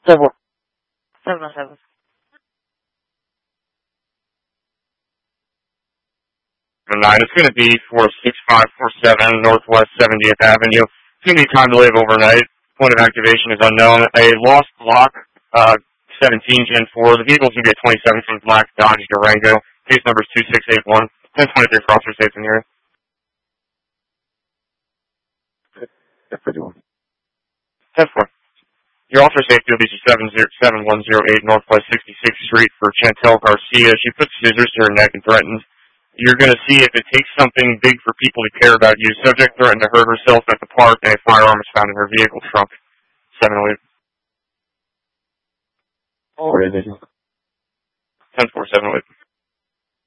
7-4. 707. Nine. It's going to be for 6547 Northwest 70th Avenue. It's going to be time to live overnight. Point of activation is unknown. A lost block, 17 Gen 4. The vehicle's going to be a 27 from Black Dodge Durango. Case number is 2681. 1023 for officer safe in here. 10-4. Your officer safety will be 7108 Northwest 66th Street for Chantel Garcia. She put scissors to her neck and threatened. You're going to see if it takes something big for people to care about you. Subject threatened to hurt herself at the park, and a firearm was found in her vehicle trunk. 708. Alright, 10-4, 708.